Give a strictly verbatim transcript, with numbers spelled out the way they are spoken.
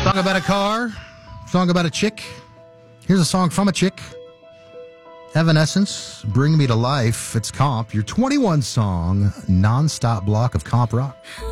Song about a car. Song about a chick. Here's a song from a chick. Evanescence, Bring Me to Life. It's Comp, your twenty-one song non-stop block of comp rock.